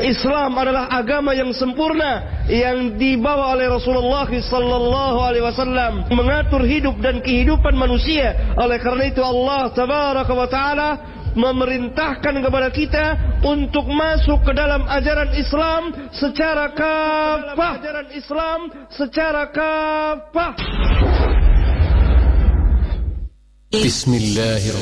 Islam adalah agama yang sempurna yang dibawa oleh Rasulullah sallallahu alaihi wasallam, mengatur hidup dan kehidupan manusia. Oleh karena itu Allah tabaraka wa taala memerintahkan kepada kita untuk masuk ke dalam ajaran Islam secara kafah. Bismillahirrahmanirrahim.